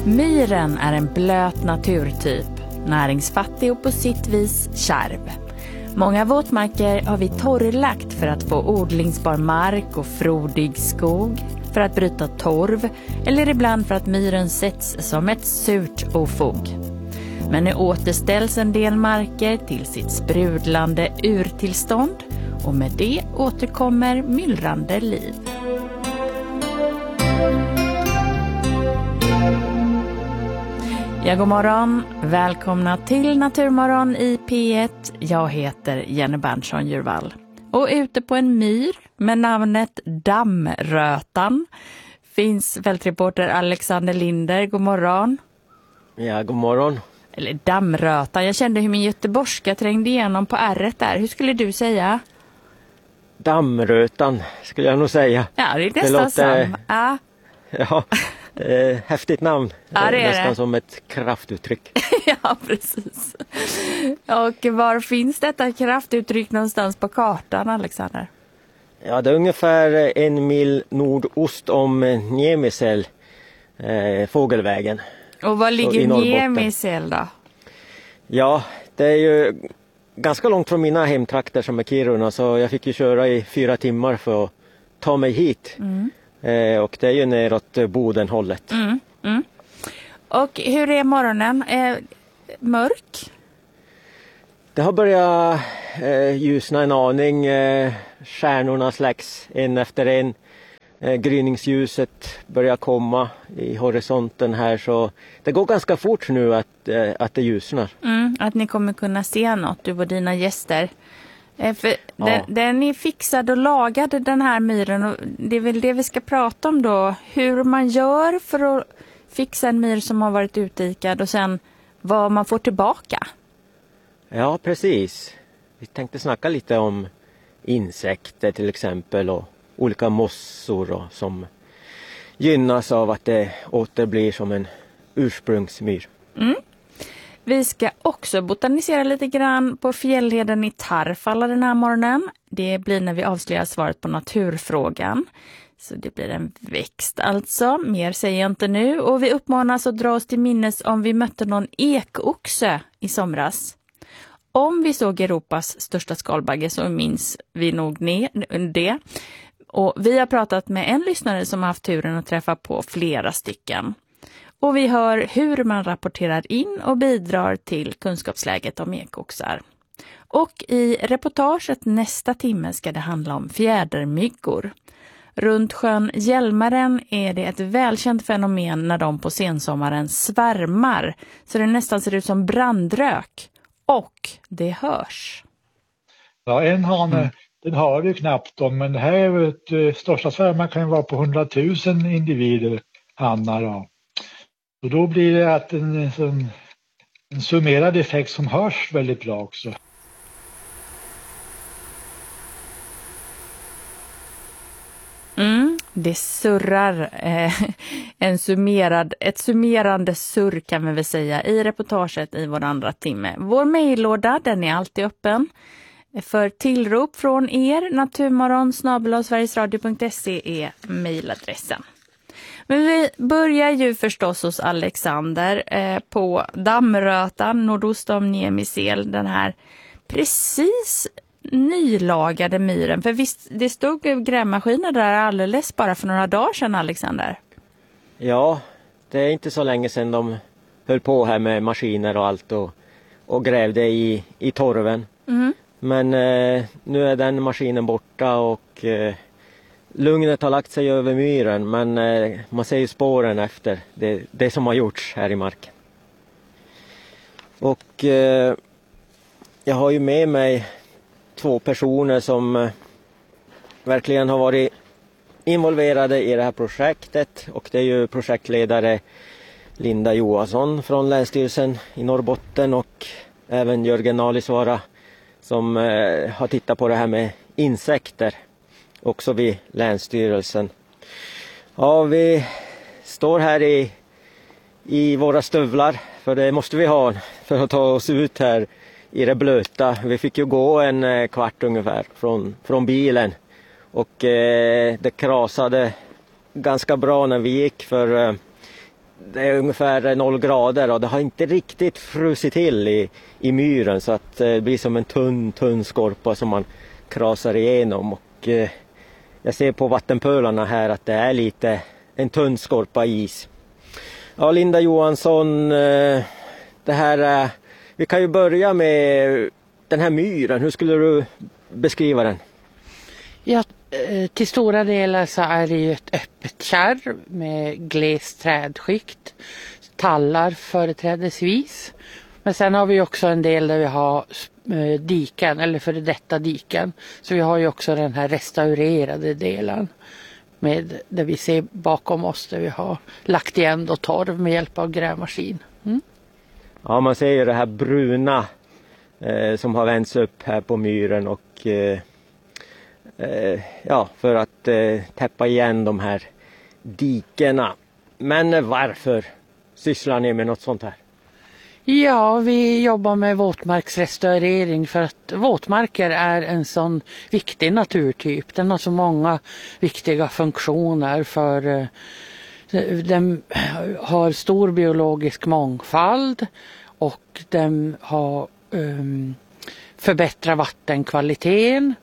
Myren är en blöt naturtyp, näringsfattig och på sitt vis kärv. Många våtmarker har vi torrlagt för att få odlingsbar mark och frodig skog, för att bryta torv eller ibland för att myren sätts som ett surt ofog. Men nu återställs en del marker till sitt sprudlande urtillstånd och med det återkommer myllrande liv. Ja, god morgon. Välkomna till Naturmorgon i P1. Jag heter Jenny Berntsson Djurvall. Och ute på en myr med namnet Dammrötan finns fältreporter Alexander Linder. God morgon. Ja, god morgon. Eller Dammrötan. Jag kände hur min göteborgska trängde igenom på ärret där. Hur skulle du säga? Dammrötan skulle jag nog säga. Ja, det är nästan samma. Ja. Ja, häftigt namn. Ja, det är nästan det. som ett kraftuttryck. Ja, precis. Och var finns detta kraftuttryck någonstans på kartan, Alexander? Ja, det är ungefär 1 mil nordost om Niemisel, fågelvägen. Och var Så ligger i Norrbotten. Niemisel då? Ja, det är ju ganska långt från mina hemtrakter som är Kiruna, så jag fick ju köra i 4 timmar för att ta mig hit. Och det är ju neråt Bodenhållet. Och hur är morgonen? Mörk? Det har börjat ljusna en aning. Stjärnorna släcks en efter en. Gryningsljuset börjar komma i horisonten här, så det går ganska fort nu att det ljusnar. Att ni kommer kunna se något, du och dina gäster. För Ja. den är fixad och lagad, den här myren, och det är väl det vi ska prata om då. Hur man gör för att fixa en myr som har varit utdikad och sen vad man får tillbaka. Ja, precis. Vi tänkte snacka lite om insekter till exempel och olika mossor då, som gynnas av att det åter blir som en ursprungsmyr. Vi ska också botanisera lite grann på fjällheden i Tarfalla den här morgonen. Det blir när vi avslöjar svaret på naturfrågan. Så det blir en växt alltså. Mer säger jag inte nu. Och vi uppmanas att dra oss till minnes om vi mötte någon ekoxe i somras. Om vi såg Europas största skalbagge så minns vi nog det. Och vi har pratat med en lyssnare som har haft turen att träffa på flera stycken. Och vi hör hur man rapporterar in och bidrar till kunskapsläget om ekoxar. Och i reportaget nästa timme ska det handla om fjädermyggor. Runt sjön Hjälmaren är det ett välkänt fenomen när de på sensommaren svärmar. Så det nästan ser ut som brandrök. Och det hörs. Ja, en hane, den hör vi knappt om, men det här är ett största svärmar kan ju vara på 100 000 individer, hannar. Ja. Och då blir det att en summerad effekt som hörs väldigt bra också. Det surrar, ett summerande surr kan vi väl säga i reportaget i vår andra timme. Vår mejllåda, den är alltid öppen för tillrop från er. naturmorgon@sverigesradio.se är mejladressen. Men vi börjar ju förstås hos Alexander på Dammrötan nordost om Niemisel, den här precis nylagade myren. För visst, det stod grävmaskiner där alldeles bara för några dagar sedan, Alexander. Ja, det är inte så länge sedan de höll på här med maskiner och allt och grävde i torven. Men nu är den maskinen borta och lugnet har lagt sig över myren, men man ser ju spåren efter det som har gjorts här i marken. Och jag har ju med mig 2 personer som verkligen har varit involverade i det här projektet, och det är ju projektledare Linda Johansson från Länsstyrelsen i Norrbotten och även Jörgen Alisvara som har tittat på det här med insekter också vid Länsstyrelsen. Ja, vi står här i våra stövlar, för det måste vi ha för att ta oss ut här i det blöta. Vi fick ju gå en kvart ungefär från bilen, och det krasade ganska bra när vi gick, för det är ungefär 0 grader och det har inte riktigt frusit till i myren så att det blir som en tunn skorpa som man krasar igenom. Och jag ser på vattenpölarna här att det är lite en tunn skorpa is. Ja, Linda Johansson, det här, vi kan ju börja med den här myren. Hur skulle du beskriva den? Ja, till stora delar så är det ju ett öppet kärr med glest trädskikt, tallar företrädesvis. Men sen har vi också en del där vi har diken eller före detta diken. Så vi har ju också den här restaurerade delen med där vi ser bakom oss där vi har lagt igen då torv med hjälp av grävmaskin. Mm. Ja, man ser ju det här bruna som har vänts upp här på myren och ja, för att täppa igen de här dikena. Men varför sysslar ni med något sånt här? Ja, vi jobbar med våtmarksrestaurering för att våtmarker är en sån viktig naturtyp. Den har så många viktiga funktioner för den har stor biologisk mångfald och den har förbättrat vattenkvaliteten.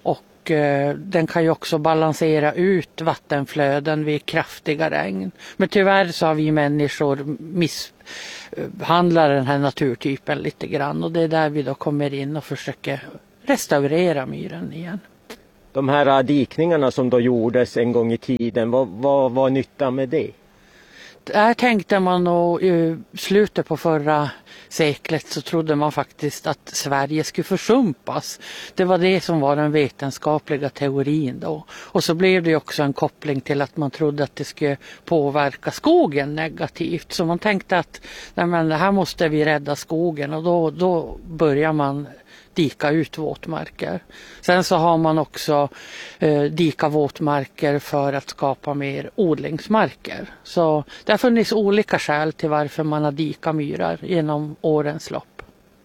Den kan ju också balansera ut vattenflöden vid kraftiga regn. Men tyvärr så har vi människor misshandlar den här naturtypen lite grann. Och det är där vi då kommer in och försöker restaurera myren igen. De här dikningarna som då gjordes en gång i tiden, vad var nyttan med det? Där tänkte man nog i slutet på förra seklet så trodde man faktiskt att Sverige skulle försumpas. Det var det som var den vetenskapliga teorin då. Och så blev det också en koppling till att man trodde att det skulle påverka skogen negativt. Så man tänkte att nej men, här måste vi rädda skogen och då börjar man dika ut våtmarker. Sen så har man också dika våtmarker för att skapa mer odlingsmarker. Så det har funnits olika skäl till varför man har dika myrar genom årens lopp.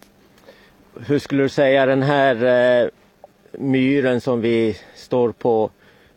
Hur skulle du säga den här myren som vi står på,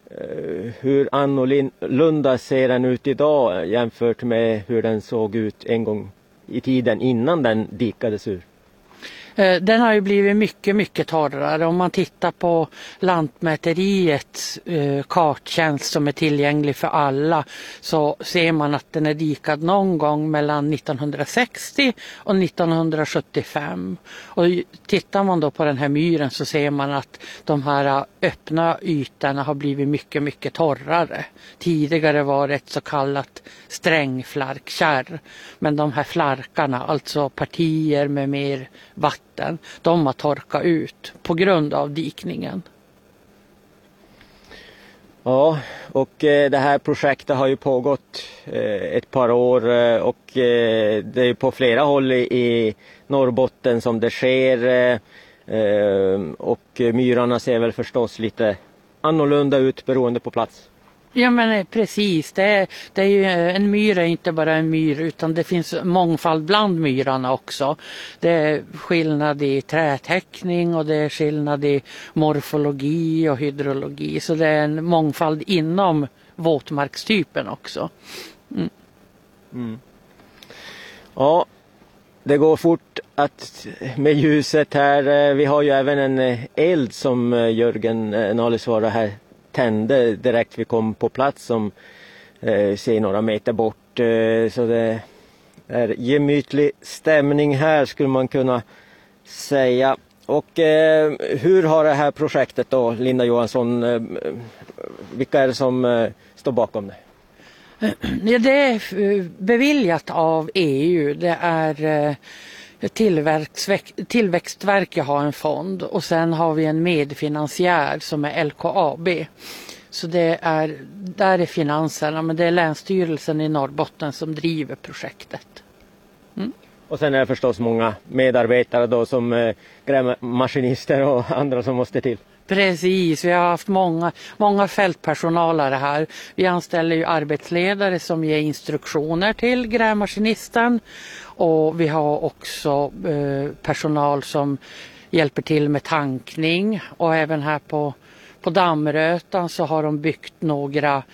hur annorlunda ser den ut idag jämfört med hur den såg ut en gång i tiden innan den dikades ur? Den har ju blivit mycket, mycket torrare. Om man tittar på Lantmäteriets karttjänst som är tillgänglig för alla så ser man att den är dikad någon gång mellan 1960 och 1975. Och tittar man då på den här myren så ser man att de här öppna ytorna har blivit mycket, mycket torrare. Tidigare var det ett så kallat strängflarkkärr. Men de här flarkarna, alltså partier med mer vatten, de har torkat ut på grund av dikningen. Ja, och det här projektet har ju pågått ett par år och det är på flera håll i Norrbotten som det sker och myrarna ser väl förstås lite annorlunda ut beroende på plats. Ja men precis, det är ju, en myr är inte bara en myr utan det finns mångfald bland myrarna också. Det är skillnad i trätäckning och det är skillnad i morfologi och hydrologi. Så det är en mångfald inom våtmarkstypen också. Mm. Mm. Ja, det går fort att med ljuset här. Vi har ju även en eld som Jörgen Nalesvara här tände direkt vi kom på plats som ser några meter bort. Så det är gemytlig stämning här skulle man kunna säga. Och hur har det här projektet då, Linda Johansson, vilka är det som står bakom det? Ja, det är beviljat av EU. Det är Tillväxtverket har en fond och sen har vi en medfinansiär som är LKAB. Så det är, där är finanserna, men det är Länsstyrelsen i Norrbotten som driver projektet. Mm. Och sen är det förstås många medarbetare då som grävmaskinister och andra som måste till. Precis, vi har haft många fältpersonalare här. Vi anställer ju arbetsledare som ger instruktioner till grävmaskinisten. Och vi har också personal som hjälper till med tankning. Och även här på Dammrötan så har de byggt några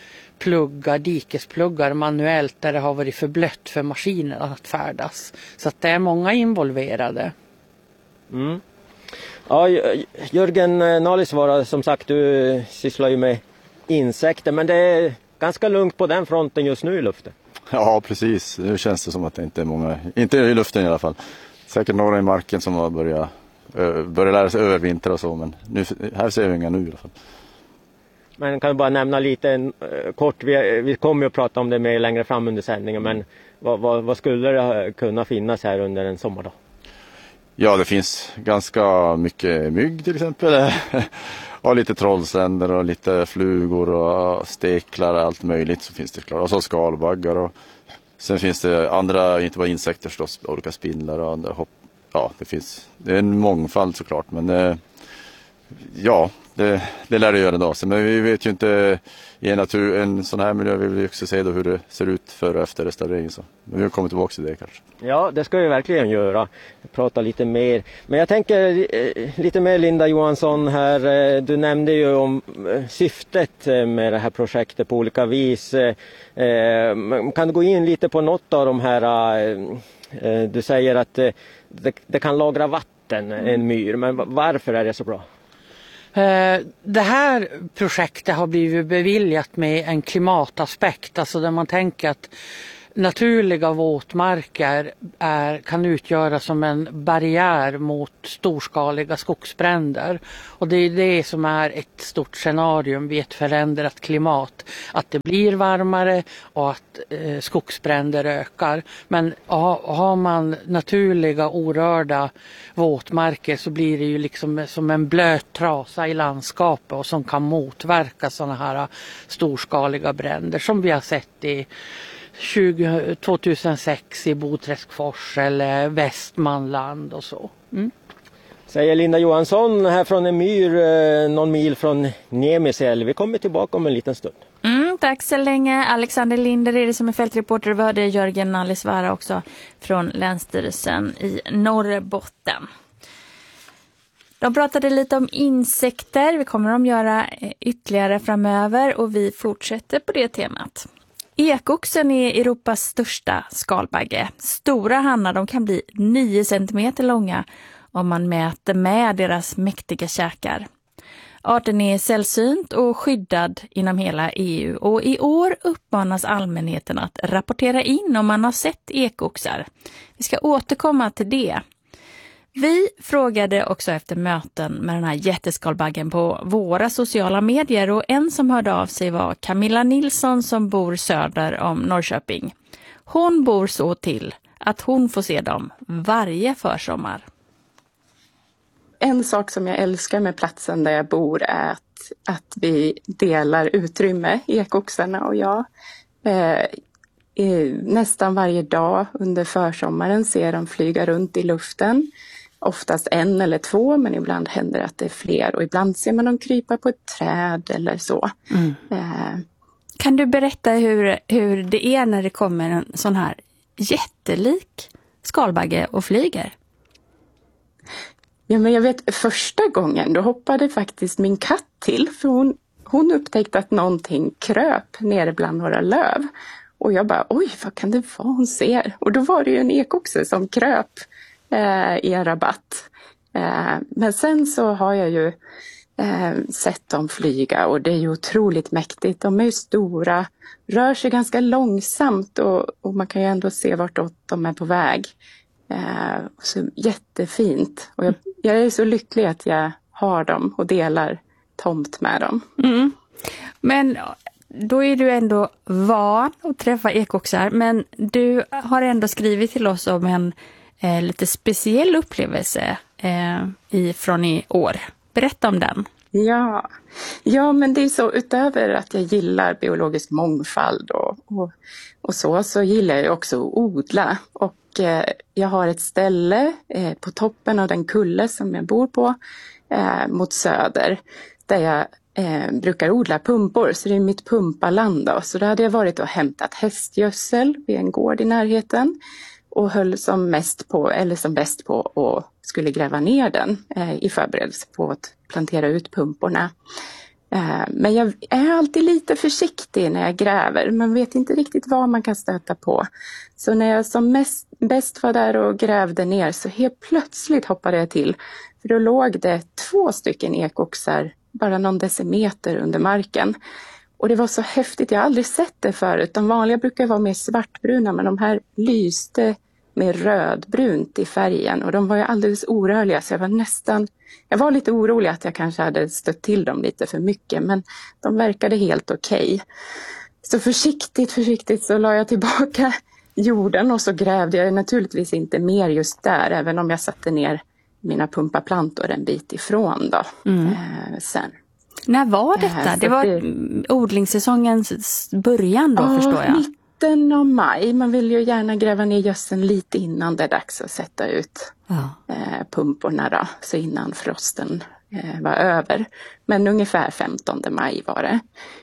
pluggar, dikespluggar manuellt där det har varit för blött för maskinen att färdas. Så att det är många involverade. Mm. Ja, Jörgen Nalisvaara, som sagt, du sysslar ju med insekter, men det är ganska lugnt på den fronten just nu i luften. Ja, precis. Nu känns det som att det inte är många, inte i luften i alla fall. Säkert några i marken som har börjat lära sig övervintra och så, men nu, här ser vi inga nu i alla fall. Men kan du bara nämna lite kort, vi kommer ju att prata om det mer längre fram under sändningen, men vad skulle det kunna finnas här under en sommardag? Ja, det finns ganska mycket mygg till exempel. Och lite trollsänder och lite flugor och steklar och allt möjligt så finns det klart. Och så skalbaggar och sen finns det andra, inte bara insekter förstås, olika spindlar och andra hopp. Ja, det är en mångfald såklart, men ja, det lär det göra idag. Men vi vet ju inte i en sån här miljö, vill vi också se då hur det ser ut före och efter restaurering. Så. Men vi kommer tillbaka till det kanske. Ja, det ska vi verkligen göra. Prata lite mer. Men jag tänker lite mer Linda Johansson här. Du nämnde ju om syftet med det här projektet på olika vis. Kan du gå in lite på något av de här, du säger att det kan lagra vatten, en myr. Men varför är det så bra? Det här projektet har blivit beviljat med en klimataspekt, alltså där man tänker att naturliga våtmarker kan utgöra som en barriär mot storskaliga skogsbränder. Och det är det som är ett stort scenarium vid ett förändrat klimat. Att det blir varmare och att skogsbränder ökar. Men har man naturliga orörda våtmarker så blir det ju liksom som en blöt trasa i landskapet och som kan motverka sådana här storskaliga bränder som vi har sett i 2006 i Boträskfors eller Västmanland och så. Mm. Säger Linda Johansson här från en myr någon mil från Niemisel. Vi kommer tillbaka om en liten stund. Tack så länge. Alexander Linder är det som är fältreporter. Vi hörde Jörgen Nalisvaara också från Länsstyrelsen i Norrbotten. De pratade lite om insekter. Vi kommer att göra ytterligare framöver och vi fortsätter på det temat. Ekoxen är Europas största skalbagge. Stora hannar de kan bli 9 cm långa om man mäter med deras mäktiga käkar. Arten är sällsynt och skyddad inom hela EU och i år uppmanas allmänheten att rapportera in om man har sett ekoxar. Vi ska återkomma till det. Vi frågade också efter möten med den här jätteskalbaggen på våra sociala medier och en som hörde av sig var Camilla Nilsson som bor söder om Norrköping. Hon bor så till att hon får se dem varje försommar. En sak som jag älskar med platsen där jag bor är att vi delar utrymme, ekoxarna och jag. Nästan varje dag under försommaren ser de flyga runt i luften. Oftast 1 eller 2, men ibland händer det att det är fler. Och ibland ser man dem krypa på ett träd eller så. Kan du berätta hur det är när det kommer en sån här jättelik skalbagge och flyger? Ja, men jag vet första gången då hoppade faktiskt min katt till. För hon upptäckte att någonting kröp nere bland några löv. Och jag bara, oj, vad kan det vara hon ser? Och då var det ju en ekoxe som kröp i en rabatt. Men sen så har jag ju sett dem flyga och det är ju otroligt mäktigt. De är ju stora, rör sig ganska långsamt och man kan ju ändå se vartåt de är på väg. Så jättefint. Och jag är så lycklig att jag har dem och delar tomt med dem. Mm. Men då är du ändå van att träffa ekoxar, men du har ändå skrivit till oss om en lite speciell upplevelse från i år. Berätta om den. Ja, men det är så, utöver att jag gillar biologisk mångfald och så gillar jag också att odla. Och jag har ett ställe på toppen av den kulle som jag bor på mot söder där jag brukar odla pumpor, så det är mitt pumpaland då. Så då hade jag varit och hämtat hästgödsel vid en gård i närheten och höll som bäst på och skulle gräva ner den i förberedelse på att plantera ut pumporna. Men jag är alltid lite försiktig när jag gräver. Man vet inte riktigt vad man kan stöta på. Så när jag som bäst var där och grävde ner så helt plötsligt hoppade jag till. För då låg det 2 stycken ekoxar bara någon decimeter under marken. Och det var så häftigt, jag har aldrig sett det förut. De vanliga brukar vara mer svartbruna, men de här lyste med rödbrunt i färgen. Och de var ju alldeles orörliga, så jag var lite orolig att jag kanske hade stött till dem lite för mycket. Men de verkade helt okej. Så försiktigt så la jag tillbaka jorden och så grävde jag naturligtvis inte mer just där. Även om jag satte ner mina pumpaplantor en bit ifrån då. Sen. När var detta? Det var odlingssäsongens början då, förstår jag. Mitten av maj. Man vill ju gärna gräva ner gödseln lite innan det är dags att sätta ut pumporna då. Så innan frosten var över. Men ungefär 15 maj var det.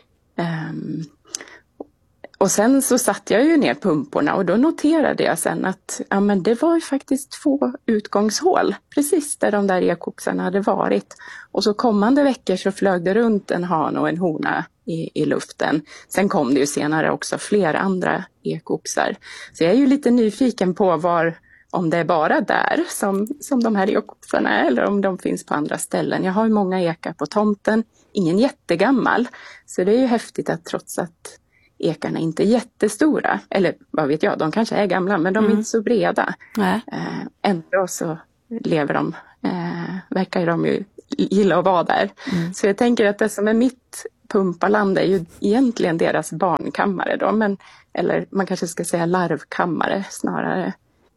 Och sen så satte jag ju ner pumporna och då noterade jag sen att men det var ju faktiskt 2 utgångshål precis där de där ekoxarna hade varit. Och så kommande veckor så flög det runt en han och en hona i luften. Sen kom det ju senare också fler andra ekoxar. Så jag är ju lite nyfiken på om det är bara där som de här ekoxarna är eller om de finns på andra ställen. Jag har ju många ekar på tomten, ingen jättegammal. Så det är ju häftigt att trots att ekarna inte är jättestora, eller vad vet jag, de kanske är gamla men de är inte så breda. Ändå så lever de, verkar de ju gilla att vara där. Så jag tänker att det som är mitt pumpaland är ju egentligen deras barnkammare då, eller man kanske ska säga larvkammare snarare.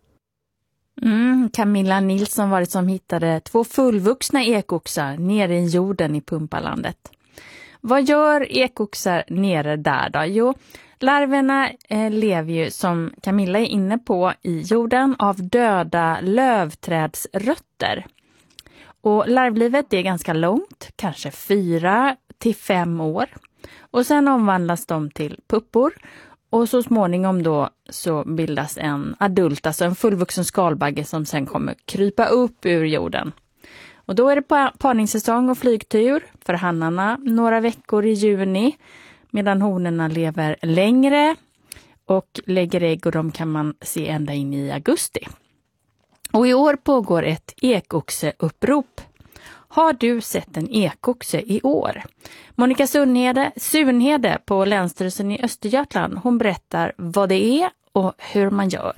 Camilla Nilsson var det som hittade 2 fullvuxna ekoxar nere i jorden i pumpalandet. Vad gör ekoxar nere där då? Jo, larverna lever ju som Camilla är inne på i jorden av döda lövträdsrötter. Och larvlivet är ganska långt, kanske 4 till 5 år. Och sen omvandlas de till puppor och så småningom då så bildas en adult, alltså en fullvuxen skalbagge som sen kommer krypa upp ur jorden. Och då är det parningssäsong och flygtur för hannarna några veckor i juni medan honorna lever längre och lägger ägg och de kan man se ända in i augusti. Och i år pågår ett ekoxeupprop. Har du sett en ekoxe i år? Monica Sunhede på Länsstyrelsen i Östergötland, hon berättar vad det är och hur man gör.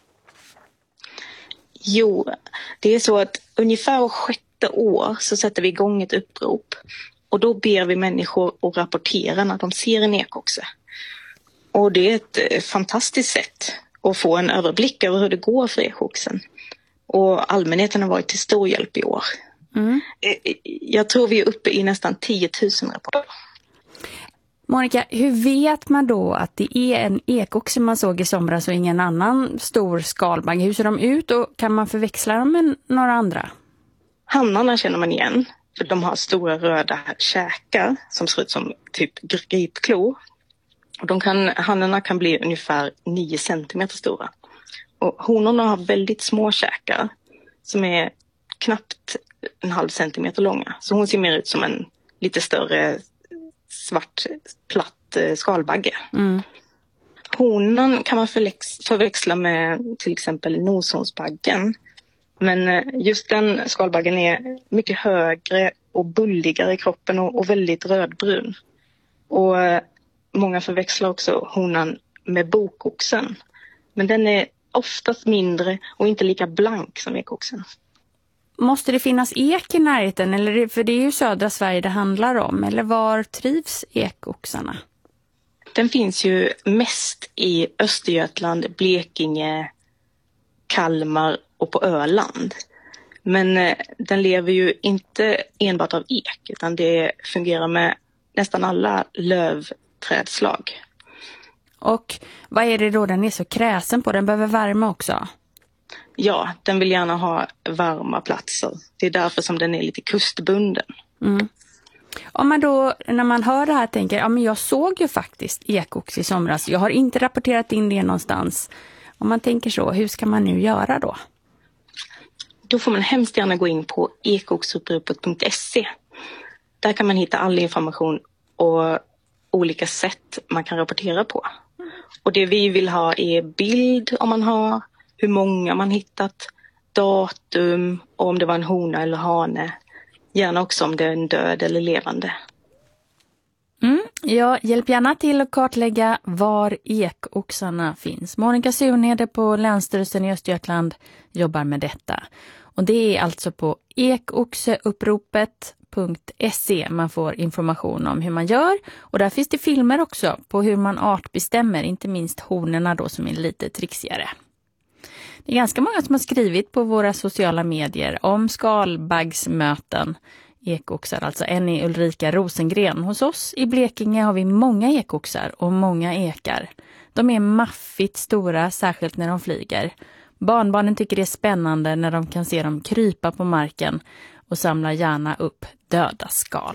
Jo, det är så att ungefär 6:e år så sätter vi igång ett upprop. Och då ber vi människor att rapportera när de ser en ekoxe. Och det är ett fantastiskt sätt att få en överblick över hur det går för ekoxen. Och allmänheten har varit till stor hjälp i år. Jag tror vi är uppe i nästan 10 000 rapporter. Monica, hur vet man då att det är en ekoxe man såg i somras och ingen annan stor skalbagge? Hur ser de ut och kan man förväxla dem med några andra? Hannarna känner man igen för de har stora röda käkar som ser ut som typ gripklor. Och hannarna kan bli ungefär 9 centimeter stora. Och honorna har väldigt små käkar som är knappt 1,5 centimeter långa. Så hon ser mer ut som en lite större svart platt skalbagge. Honan kan man förväxla med till exempel noshornsbaggen. Men just den skalbaggen är mycket högre och bulligare i kroppen och väldigt rödbrun. Och många förväxlar också honan med bokoxen. Men den är oftast mindre och inte lika blank som ekoxen. Måste det finnas ek i närheten? Eller, för det är ju södra Sverige det handlar om. Eller var trivs ekoxarna? Den finns ju mest i Östergötland, Blekinge, Kalmar och på Öland. Men den lever ju inte enbart av ek utan det fungerar med nästan alla lövträdslag. Och vad är det då den är så kräsen på? Den behöver värme också? Ja, den vill gärna ha varma platser. Det är därför som den är lite kustbunden. Om man då, när man hör det här, tänker ja men jag såg ju faktiskt ekox i somras. Jag har inte rapporterat in det någonstans. Om man tänker så, hur ska man nu göra då? Då får man hemskt gärna gå in på ekoxuppropet.se. Där kan man hitta all information och olika sätt man kan rapportera på. Och det vi vill ha är bild om man har, hur många man hittat, datum och om det var en hona eller hane. Gärna också om det är en död eller levande. Ja, hjälp gärna till att kartlägga var ekoxarna finns. Monica Sunhede på Länsstyrelsen i Östergötland jobbar med detta. Och det är alltså på ekoxeuppropet.se man får information om hur man gör. Och där finns det filmer också på hur man artbestämmer, inte minst honorna då som är lite trixigare. Det är ganska många som har skrivit på våra sociala medier om skalbaggsmöten. Ekoxar, alltså en är Ulrika Rosengren. Hos oss i Blekinge har vi många ekoxar och många ekar. De är maffigt stora, särskilt när de flyger. Barnbarnen tycker det är spännande när de kan se dem krypa på marken och samlar gärna upp döda skal.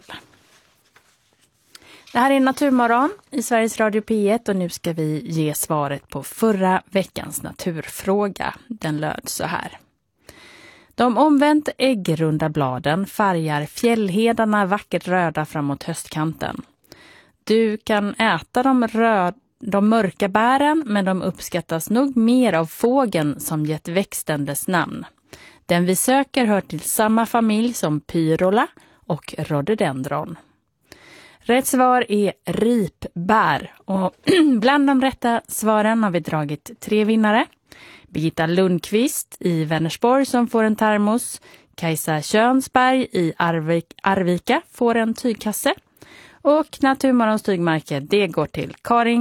Det här är Naturmorgon i Sveriges Radio P1 och nu ska vi ge svaret på förra veckans naturfråga. Den löd så här. De omvänt äggrunda bladen färgar fjällhedarna vackert röda framåt höstkanten. Du kan äta de mörka bären, men de uppskattas nog mer av fågeln som gett växten dess namn. Den vi söker hör till samma familj som pyrola och rhododendron. Rätt svar är ripbär och bland de rätta svaren har vi dragit 3 vinnare. Birgitta Lundqvist i Vänersborg som får en termos. Kajsa Könsberg i Arvika får en tygkasse. Och Naturmorgons tygmärke, det går till Karin